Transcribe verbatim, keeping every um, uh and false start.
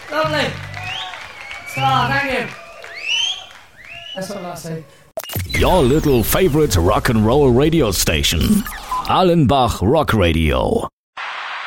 Lovely. So, thank you. That's what I say. Your little favorite rock and roll radio station, Allenbach Rock Radio.